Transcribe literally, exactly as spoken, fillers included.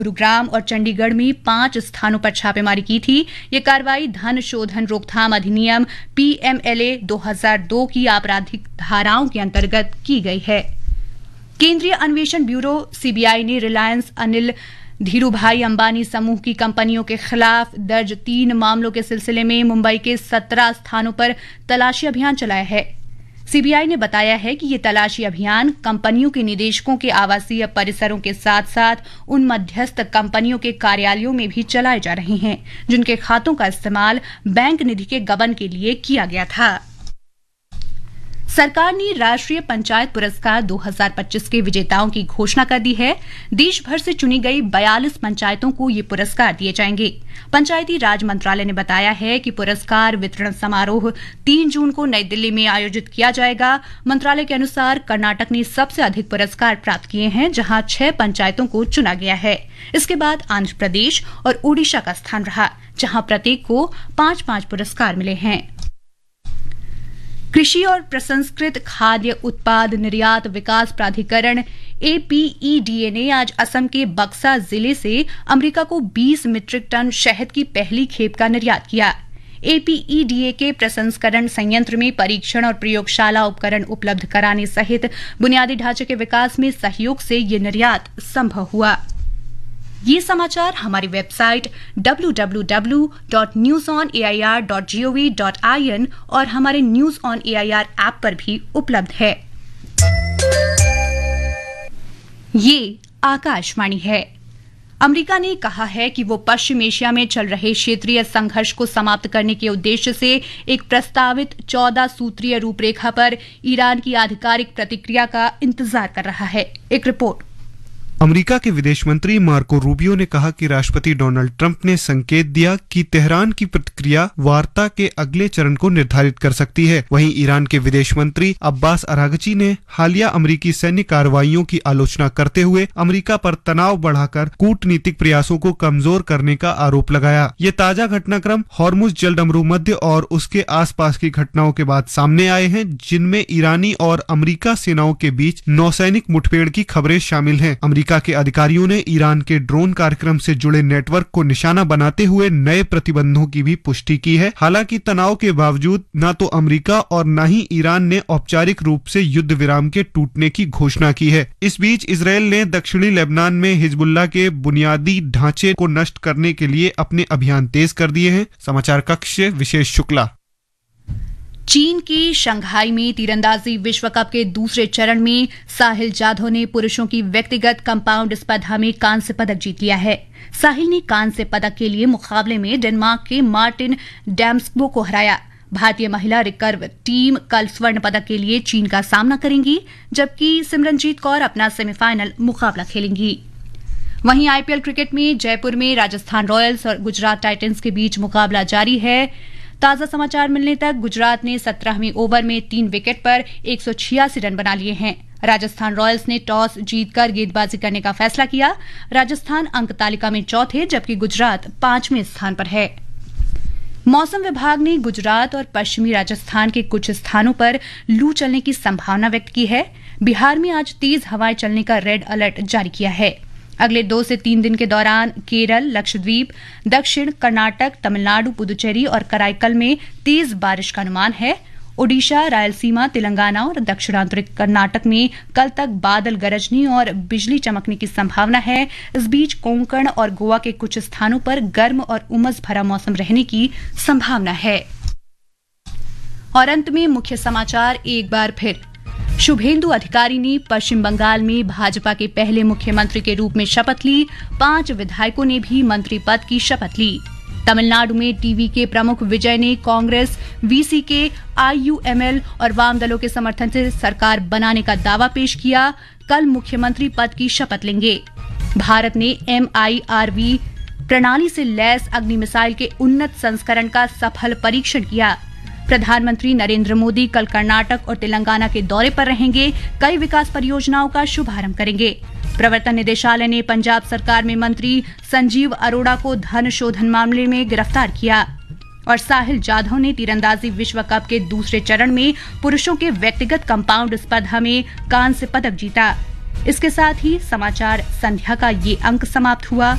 गुरुग्राम और चंडीगढ़ में पांच स्थानों पर छापेमारी की थी। ये कार्रवाई धन शोधन रोकथाम अधिनियम पीएमएलए दो हज़ार दो की आपराधिक धाराओं के अंतर्गत की गई है। केंद्रीय अन्वेषण ब्यूरो सीबीआई ने रिलायंस अनिल धीरूभाई अंबानी समूह की कंपनियों के खिलाफ दर्ज तीन मामलों के सिलसिले में मुंबई के सत्रह स्थानों पर तलाशी अभियान चलाया है। सीबीआई ने बताया है कि ये तलाशी अभियान कंपनियों के निदेशकों के आवासीय परिसरों के साथ साथ उन मध्यस्थ कंपनियों के कार्यालयों में भी चलाए जा रहे हैं जिनके खातों का इस्तेमाल बैंक निधि के गबन के लिए किया गया था। सरकार ने राष्ट्रीय पंचायत पुरस्कार दो हज़ार पच्चीस के विजेताओं की घोषणा कर दी है। देश भर से चुनी गई बयालीस पंचायतों को ये पुरस्कार दिए जाएंगे। पंचायती राज मंत्रालय ने बताया है कि पुरस्कार वितरण समारोह तीन जून को नई दिल्ली में आयोजित किया जाएगा। मंत्रालय के अनुसार कर्नाटक ने सबसे अधिक पुरस्कार प्राप्त किए हैं, जहां छह पंचायतों को चुना गया है। इसके बाद आंध्र प्रदेश और ओडिशा का स्थान रहा, जहां प्रत्येक को पांच पांच पुरस्कार मिले हैं। कृषि और प्रसंस्कृत खाद्य उत्पाद निर्यात विकास प्राधिकरण एपीईडीए ने आज असम के बक्सा जिले से अमेरिका को बीस मीट्रिक टन शहद की पहली खेप का निर्यात किया। एपीईडीए के प्रसंस्करण संयंत्र में परीक्षण और प्रयोगशाला उपकरण उपलब्ध कराने सहित बुनियादी ढांचे के विकास में सहयोग से ये निर्यात संभव हुआ। ये समाचार हमारी website W W W dot news on A I R dot G O V dot I N और हमारे news on A I R app पर भी उपलब्ध है। ये आकाशवाणी है। अमेरिका ने कहा है कि वो पश्चिम एशिया में चल रहे क्षेत्रीय संघर्ष को समाप्त करने के उद्देश्य से एक प्रस्तावित चौदह सूत्रीय रूपरेखा पर ईरान की आधिकारिक प्रतिक्रिया का इंतजार कर रहा है। एक रिपोर्ट। अमेरिका के विदेश मंत्री मार्को रूबियो ने कहा कि राष्ट्रपति डोनाल्ड ट्रंप ने संकेत दिया कि तेहरान की प्रतिक्रिया वार्ता के अगले चरण को निर्धारित कर सकती है। वहीं ईरान के विदेश मंत्री अब्बास अरागची ने हालिया अमेरिकी सैन्य कार्रवाइयों की आलोचना करते हुए अमेरिका पर तनाव बढ़ाकर कूटनीतिक प्रयासों को कमजोर करने का आरोप लगाया। ये ताजा घटनाक्रम हॉर्मुज जलडमरू मध्य और उसके आसपास की घटनाओं के बाद सामने आए हैं, जिनमें ईरानी और अमेरिका सेनाओं के बीच नौसैनिक मुठभेड़ की खबरें शामिल हैं। अमेरिका के अधिकारियों ने ईरान के ड्रोन कार्यक्रम से जुड़े नेटवर्क को निशाना बनाते हुए नए प्रतिबंधों की भी पुष्टि की है। हालांकि तनाव के बावजूद न तो अमेरिका और न ही ईरान ने औपचारिक रूप से युद्ध विराम के टूटने की घोषणा की है। इस बीच इजरायल ने दक्षिणी लेबनान में हिजबुल्लाह के बुनियादी ढांचे को नष्ट करने के लिए अपने अभियान तेज कर दिए हैं। समाचार कक्ष से विशेष शुक्ला। चीन की शंघाई में तीरंदाजी विश्व कप के दूसरे चरण में साहिल जाधव ने पुरुषों की व्यक्तिगत कंपाउंड स्पर्धा में कांस्य पदक जीत लिया है। साहिल ने कांस्य पदक के लिए मुकाबले में डेनमार्क के मार्टिन डैम्स्को को हराया। भारतीय महिला रिकर्व टीम कल स्वर्ण पदक के लिए चीन का सामना करेंगी, जबकि सिमरनजीत कौर अपना सेमीफाइनल मुकाबला खेलेंगी। वहीं आईपीएल क्रिकेट में जयपुर में राजस्थान रॉयल्स और गुजरात टाइटंस के बीच मुकाबला जारी है। ताजा समाचार मिलने तक गुजरात ने सत्रहवीं ओवर में तीन विकेट पर एक सौ छियासी रन बना लिए हैं। राजस्थान रॉयल्स ने टॉस जीतकर गेंदबाजी करने का फैसला किया। राजस्थान अंक तालिका में चौथे, जबकि गुजरात पांचवें स्थान पर है। मौसम विभाग ने गुजरात और पश्चिमी राजस्थान के कुछ स्थानों पर लू चलने की संभावना व्यक्त की है। बिहार में आज तेज हवाएं चलने का रेड अलर्ट जारी किया है। अगले दो से तीन दिन के दौरान केरल, लक्षद्वीप, दक्षिण कर्नाटक, तमिलनाडु, पुदुचेरी और कराईकल में तेज बारिश का अनुमान है। ओडिशा, रायलसीमा, तेलंगाना और दक्षिणांतरिक कर्नाटक में कल तक बादल गरजने और बिजली चमकने की संभावना है। इस बीच कोंकण और गोवा के कुछ स्थानों पर गर्म और उमस भरा मौसम रहने की संभावना है। और अंत में मुख्य समाचार एक बार फिर। शुभेंदु अधिकारी ने पश्चिम बंगाल में भाजपा के पहले मुख्यमंत्री के रूप में शपथ ली। पांच विधायकों ने भी मंत्री पद की शपथ ली। तमिलनाडु में टीवी के प्रमुख विजय ने कांग्रेस, वीसी के, आईयूएमएल और वाम दलों के समर्थन से सरकार बनाने का दावा पेश किया। कल मुख्यमंत्री पद की शपथ लेंगे। भारत ने एमआईआरवी प्रणाली से लैस अग्नि मिसाइल के उन्नत संस्करण का सफल परीक्षण किया। प्रधानमंत्री नरेंद्र मोदी कल कर्नाटक और तेलंगाना के दौरे पर रहेंगे। कई विकास परियोजनाओं का शुभारंभ करेंगे। प्रवर्तन निदेशालय ने पंजाब सरकार में मंत्री संजीव अरोड़ा को धन शोधन मामले में गिरफ्तार किया। और साहिल जाधव ने तीरंदाजी विश्व कप के दूसरे चरण में पुरुषों के व्यक्तिगत कंपाउंड स्पर्धा में कांस्य पदक जीता। इसके साथ ही समाचार संध्या का ये अंक समाप्त हुआ।